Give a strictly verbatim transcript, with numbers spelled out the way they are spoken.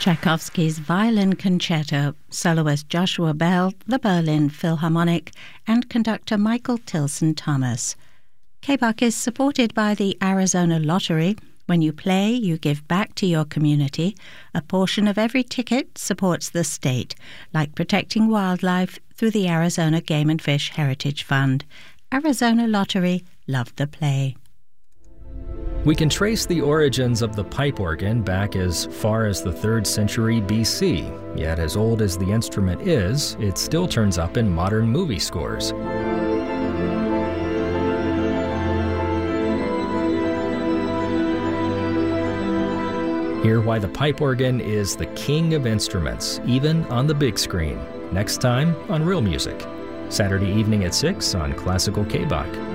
Tchaikovsky's Violin Concerto, soloist Joshua Bell, the Berlin Philharmonic, and conductor Michael Tilson Thomas. K B U C is supported by the Arizona Lottery. When you play, you give back to your community. A portion of every ticket supports the state, like protecting wildlife through the Arizona Game and Fish Heritage Fund. Arizona Lottery, love the play. We can trace the origins of the pipe organ back as far as the third century B C, yet as old as the instrument is, it still turns up in modern movie scores. Hear why the pipe organ is the king of instruments, even on the big screen. Next time on Real Music, Saturday evening at six on Classical K B U C.